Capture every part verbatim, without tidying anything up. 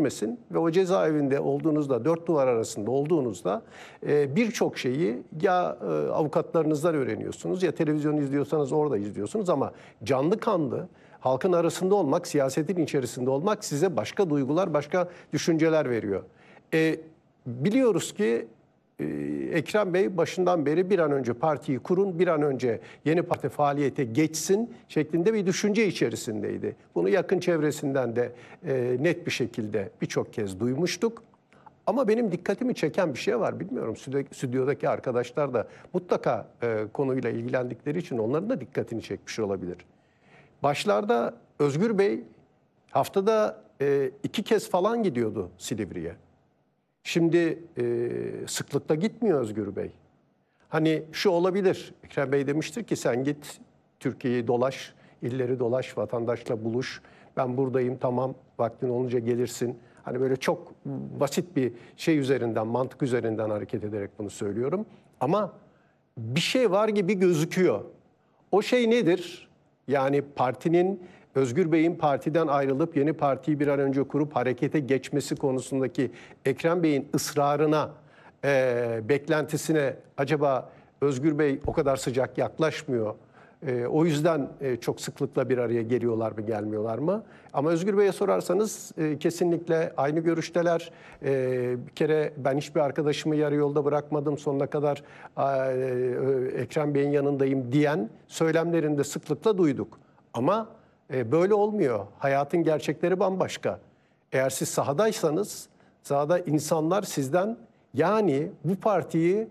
girmesin ve o cezaevinde olduğunuzda, dört duvar arasında olduğunuzda e, birçok şeyi ya e, avukatlarınızdan öğreniyorsunuz ya televizyon izliyorsanız orada izliyorsunuz ama canlı kanlı halkın arasında olmak, siyasetin içerisinde olmak size başka duygular, başka düşünceler veriyor. E, biliyoruz ki e, Ekrem Bey başından beri bir an önce partiyi kurun, bir an önce yeni parti faaliyete geçsin şeklinde bir düşünce içerisindeydi. Bunu yakın çevresinden de e, net bir şekilde birçok kez duymuştuk. Ama benim dikkatimi çeken bir şey var. Bilmiyorum, stüdyodaki arkadaşlar da mutlaka e, konuyla ilgilendikleri için onların da dikkatini çekmiş olabilir. Başlarda Özgür Bey haftada e, iki kez falan gidiyordu Silivri'ye. Şimdi e, sıklıkla gitmiyor Özgür Bey. Hani şu olabilir, Ekrem Bey demiştir ki sen git Türkiye'yi dolaş, illeri dolaş, vatandaşla buluş. Ben buradayım, tamam, vaktin olunca gelirsin. Hani böyle çok basit bir şey üzerinden, mantık üzerinden hareket ederek bunu söylüyorum. Ama bir şey var gibi gözüküyor. O şey nedir? Yani partinin, Özgür Bey'in partiden ayrılıp yeni partiyi bir an önce kurup harekete geçmesi konusundaki Ekrem Bey'in ısrarına, e, beklentisine acaba Özgür Bey o kadar sıcak yaklaşmıyor. E, o yüzden e, çok sıklıkla bir araya geliyorlar mı, gelmiyorlar mı? Ama Özgür Bey'e sorarsanız e, kesinlikle aynı görüşteler. E, bir kere ben hiçbir arkadaşımı yarı yolda bırakmadım, sonuna kadar e, Ekrem Bey'in yanındayım diyen söylemlerini de sıklıkla duyduk. Ama e, böyle olmuyor. Hayatın gerçekleri bambaşka. Eğer siz sahadaysanız, sahada insanlar sizden, yani bu partiyi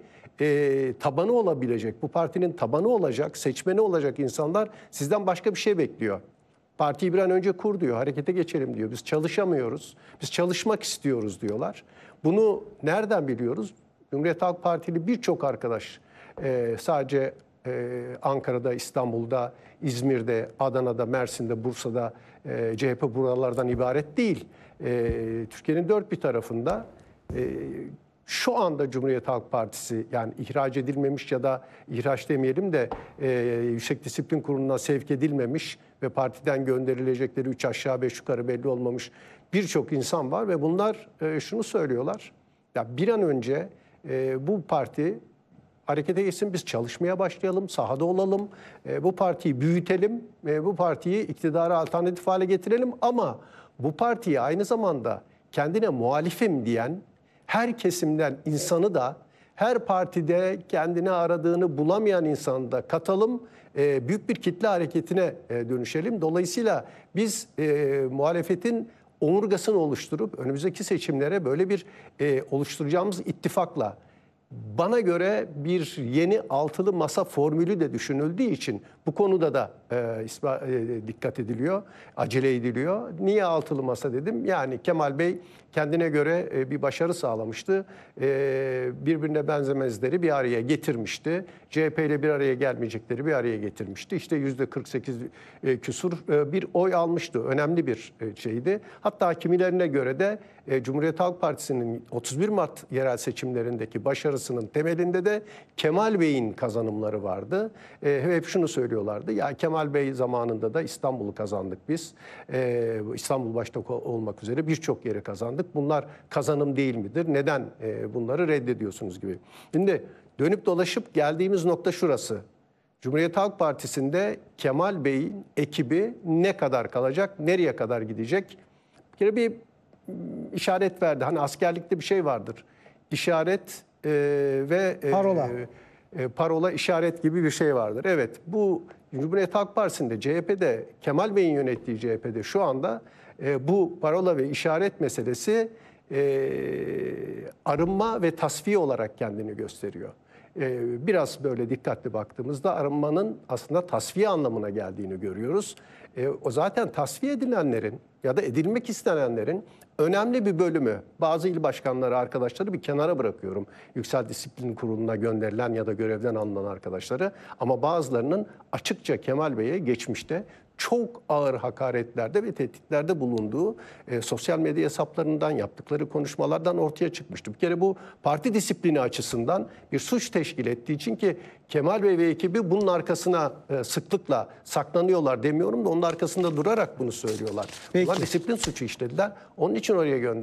e, tabanı olabilecek, bu partinin tabanı olacak, seçmeni olacak insanlar sizden başka bir şey bekliyor. Partiyi bir an önce kur diyor, harekete geçelim diyor. Biz çalışamıyoruz, biz çalışmak istiyoruz diyorlar. Bunu nereden biliyoruz? Cumhuriyet Halk Partili birçok arkadaş e, sadece e, Ankara'da, İstanbul'da, İzmir'de, Adana'da, Mersin'de, Bursa'da e, C H P buralardan ibaret değil. E, Türkiye'nin dört bir tarafında e, şu anda Cumhuriyet Halk Partisi, yani ihraç edilmemiş ya da ihraç demeyelim de e, Yüksek Disiplin Kurulu'na sevk edilmemiş ve partiden gönderilecekleri üç aşağı beş yukarı belli olmamış birçok insan var ve bunlar e, şunu söylüyorlar. Ya bir an önce e, bu parti harekete geçsin, biz çalışmaya başlayalım, sahada olalım, e, bu partiyi büyütelim, e, bu partiyi iktidara alternatif hale getirelim ama bu partiyi aynı zamanda kendine muhalifim diyen her kesimden insanı da, her partide kendini aradığını bulamayan insanı da katalım, e, büyük bir kitle hareketine e, dönüşelim. Dolayısıyla biz e, muhalefetin omurgasını oluşturup önümüzdeki seçimlere böyle bir e, oluşturacağımız ittifakla, bana göre bir yeni altılı masa formülü de düşünüldüğü için bu konuda da e, ispa, e, dikkat ediliyor, acele ediliyor. Niye altılı masa dedim? Yani Kemal Bey kendine göre e, bir başarı sağlamıştı. E, birbirine benzemezleri bir araya getirmişti. C H P ile bir araya gelmeyecekleri bir araya getirmişti. İşte yüzde kırk sekiz e, küsur e, bir oy almıştı. Önemli bir e, şeydi. Hatta kimilerine göre de e, Cumhuriyet Halk Partisi'nin otuz bir Mart yerel seçimlerindeki başarısının temelinde de Kemal Bey'in kazanımları vardı. E, hep şunu söylüyorlardı. Ya Kemal Bey zamanında da İstanbul'u kazandık biz. E, İstanbul başta olmak üzere birçok yeri kazandık. Bunlar kazanım değil midir? Neden e, bunları reddediyorsunuz gibi. Şimdi dönüp dolaşıp geldiğimiz nokta şurası. Cumhuriyet Halk Partisi'nde Kemal Bey'in ekibi ne kadar kalacak, nereye kadar gidecek? Bir kere bir işaret verdi. Hani askerlikte bir şey vardır. İşaret e, ve e, parola. E, parola, işaret gibi bir şey vardır. Evet, bu Cumhuriyet Halk Partisi'nde, C H P'de, Kemal Bey'in yönettiği C H P'de şu anda e, bu parola ve işaret meselesi e, arınma ve tasfiye olarak kendini gösteriyor. E, biraz böyle dikkatli baktığımızda arınmanın aslında tasfiye anlamına geldiğini görüyoruz. E, o zaten tasfiye edilenlerin ya da edilmek istenenlerin önemli bir bölümü, bazı il başkanları, arkadaşları bir kenara bırakıyorum. Yüksek Disiplin Kurulu'na gönderilen ya da görevden alınan arkadaşları. Ama bazılarının açıkça Kemal Bey'e geçmişte çok ağır hakaretlerde ve tehditlerde bulunduğu e, sosyal medya hesaplarından yaptıkları konuşmalardan ortaya çıkmıştı. Bir kere bu parti disiplini açısından bir suç teşkil ettiği için ki Kemal Bey ve ekibi bunun arkasına e, sıklıkla saklanıyorlar demiyorum da onun arkasında durarak bunu söylüyorlar. Peki. Bunlar disiplin suçu işlediler. Onun için oraya gönderdiler.